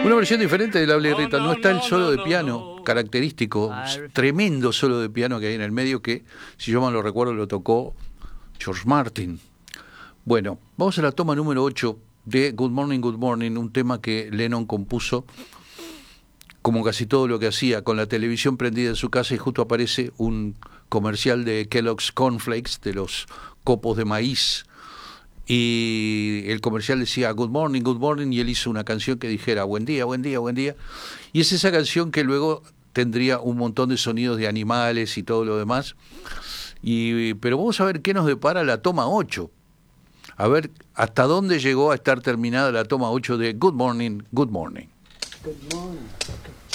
Una versión diferente de la Lovely Rita. No está el solo de piano característico, tremendo solo de piano que hay en el medio que, si yo mal lo recuerdo, lo tocó George Martin. Bueno, vamos a la toma número 8 de Good Morning, un tema que Lennon compuso como casi todo lo que hacía, con la televisión prendida en su casa, y justo aparece un comercial de Kellogg's Cornflakes, de los copos de maíz, y el comercial decía Good morning, y él hizo una canción que dijera buen día, buen día, buen día, y es esa canción que luego tendría un montón de sonidos de animales y todo lo demás, pero vamos a ver qué nos depara la toma 8, a ver hasta dónde llegó a estar terminada la toma 8 de Good Morning. Good morning.